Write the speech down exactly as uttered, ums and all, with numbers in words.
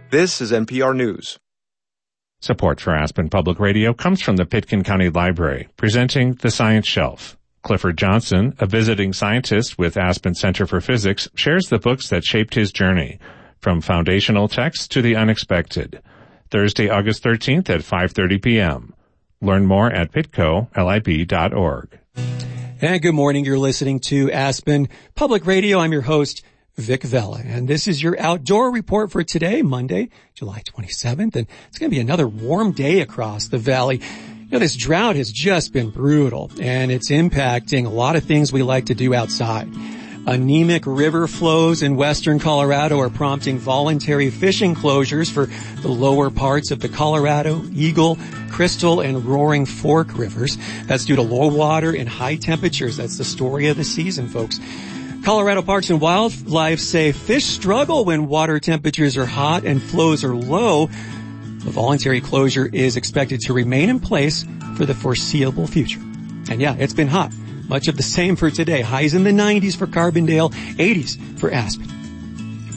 This is N P R News. Support for Aspen Public Radio comes from the Pitkin County Library, presenting The Science Shelf. Clifford Johnson, a visiting scientist with Aspen Center for Physics, shares the books that shaped his journey, from foundational texts to the unexpected. Thursday, August thirteenth at five thirty p.m. Learn more at pitco lib dot org. And good morning. You're listening to Aspen Public Radio. I'm your host, Vic Vela, and this is your outdoor report for today, Monday, July twenty-seventh, and it's going to be another warm day across the valley. You know, this drought has just been brutal, and it's impacting a lot of things we like to do outside. Anemic river flows in western Colorado are prompting voluntary fishing closures for the lower parts of the Colorado, Eagle, Crystal, and Roaring Fork rivers. That's due to low water and high temperatures. That's the story of the season, folks. Colorado Parks and Wildlife say fish struggle when water temperatures are hot and flows are low. The voluntary closure is expected to remain in place for the foreseeable future. And yeah, it's been hot. Much of the same for today. Highs in the nineties for Carbondale, eighties for Aspen.